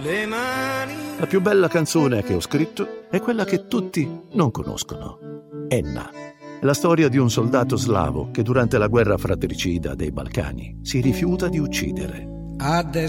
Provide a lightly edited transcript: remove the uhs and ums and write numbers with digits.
La più bella canzone che ho scritto è quella che tutti non conoscono. Enna. È la storia di un soldato slavo che durante la guerra fratricida dei Balcani si rifiuta di uccidere.